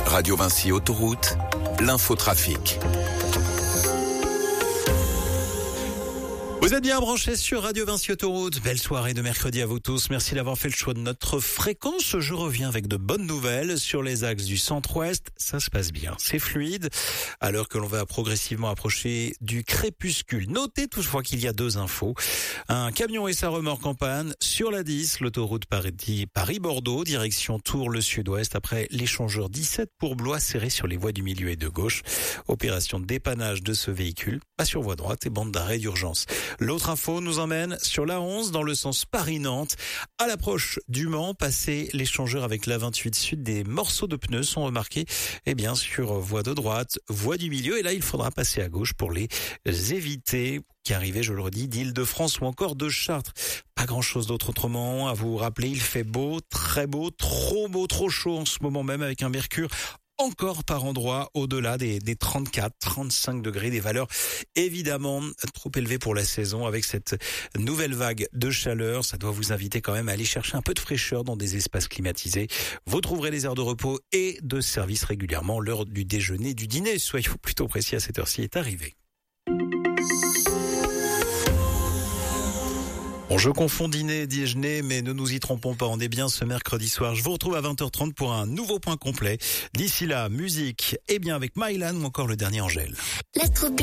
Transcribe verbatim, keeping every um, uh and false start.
Radio Vinci Autoroute, l'infotrafic. Vous êtes bien branchés sur Radio Vinci Autoroute. Belle soirée de mercredi à vous tous. Merci d'avoir fait le choix de notre fréquence. Je reviens avec de bonnes nouvelles sur les axes du centre-ouest. Ça se passe bien. C'est fluide. Alors que l'on va progressivement approcher du crépuscule. Notez toutefois qu'il y a deux infos. Un camion et sa remorque en panne sur la dix, l'autoroute Paris-Bordeaux, direction Tours le sud-ouest après l'échangeur dix-sept pour Blois serré sur les voies du milieu et de gauche. Opération de dépannage de ce véhicule. Pas sur voie droite et bande d'arrêt d'urgence. L'autre info nous emmène sur l'A onze dans le sens Paris-Nantes. À l'approche du Mans, passé l'échangeur avec l'A vingt-huit Sud, des morceaux de pneus sont remarqués eh bien, sur voie de droite, voie du milieu. Et là, il faudra passer à gauche pour les éviter. Qui arrivait, je le redis, d'Île-de-France ou encore de Chartres. Pas grand-chose d'autre autrement à vous rappeler. Il fait beau, très beau, trop beau, trop chaud en ce moment même avec un mercure encore par endroit au-delà des, des trente-quatre, trente-cinq degrés, des valeurs évidemment trop élevées pour la saison. Avec cette nouvelle vague de chaleur, ça doit vous inviter quand même à aller chercher un peu de fraîcheur dans des espaces climatisés. Vous trouverez les aires de repos et de service régulièrement. L'heure du déjeuner, du dîner, soyons plutôt précis à cette heure-ci, est arrivée. Bon, je confonds dîner et déjeuner, mais ne nous y trompons pas, on est bien ce mercredi soir. Je vous retrouve à vingt heures trente pour un nouveau point complet. D'ici là, musique, et bien avec Mylan ou encore le dernier Angèle.